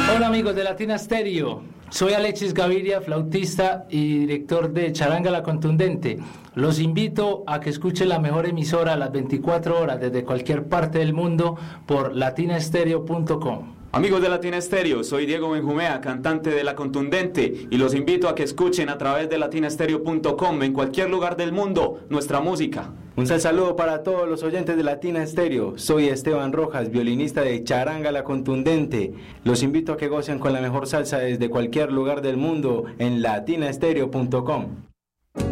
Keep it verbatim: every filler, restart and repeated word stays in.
Hola amigos de Latina Stereo, soy Alexis Gaviria, flautista y director de Charanga La Contundente. Los invito a que escuchen la mejor emisora a las veinticuatro horas desde cualquier parte del mundo por latina stereo punto com. Amigos de Latina Stereo, soy Diego Benjumea, cantante de La Contundente, y los invito a que escuchen a través de latina stereo punto com en cualquier lugar del mundo nuestra música. Un saludo para todos los oyentes de Latina Stereo. Soy Esteban Rojas, violinista de Charanga La Contundente. Los invito a que gocen con la mejor salsa desde cualquier lugar del mundo en latina stereo punto com.